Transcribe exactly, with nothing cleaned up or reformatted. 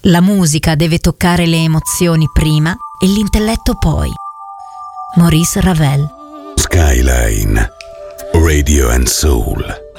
La musica deve toccare le emozioni prima e l'intelletto poi. Maurice Ravel. Skyline Radio and Soul.